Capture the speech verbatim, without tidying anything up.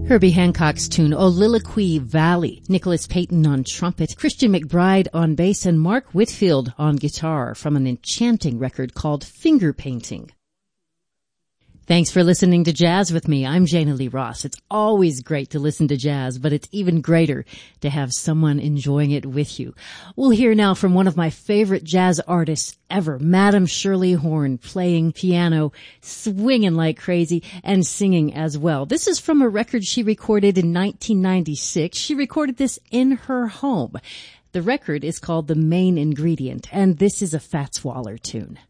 Herbie Hancock's tune, Oliloquy Valley, Nicholas Payton on trumpet, Christian McBride on bass, and Mark Whitfield on guitar from an enchanting record called Finger Painting. Thanks for listening to Jazz with me. I'm Jana Lee Ross. It's always great to listen to jazz, but it's even greater to have someone enjoying it with you. We'll hear now from one of my favorite jazz artists ever, Madame Shirley Horn, playing piano, swinging like crazy, and singing as well. This is from a record she recorded in nineteen ninety-six. She recorded this in her home. The record is called The Main Ingredient, and this is a Fats Waller tune.